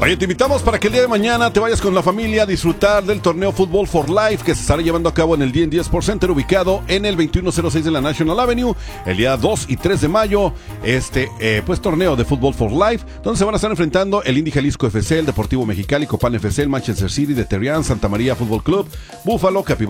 Oye, te invitamos para que el día de mañana te vayas con la familia a disfrutar del torneo Football for Life que se estará llevando a cabo en el D&D Sports Center, ubicado en el 2106 de la National Avenue, el día 2 y 3 de mayo. Pues torneo de Football for Life, donde se van a estar enfrentando el Indy Jalisco FC, el Deportivo Mexicali, Copán FC, el Manchester City, de Terrián, Santa María Fútbol Club, Búfalo, Capibara